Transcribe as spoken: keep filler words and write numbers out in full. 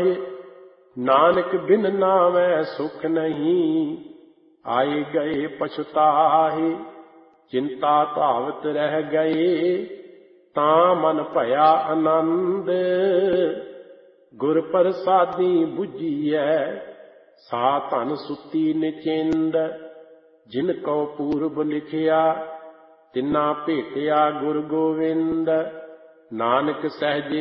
ਮਾਹੇ। ਨਾਨਕ ਬਿਨ ਨਾਵੈ ਸੁਖ ਨਹੀਂ, ਆਏ ਗਏ ਪਛਤਾਹੇ। ਚਿੰਤਾ ਧਾਵਤ ਰਹਿ ਗਏ, ਤਾਂ ਮਨ ਭਇਆ ਆਨੰਦ। ਗੁਰ ਪ੍ਰਸਾਦੀ ਬੁਝੀਐ, ਸਾ ਧਨ ਸੁੱਤੀ ਨਿਚਿੰਦ। ਜਿਨ ਕਉ ਪੂਰਬ ਲਿਖਿਆ, ਤਿਨਾ ਭੇਟਿਆ ਗੁਰ ਗੋਵਿੰਦ। ਨਾਨਕ ਸਹਿਜੇ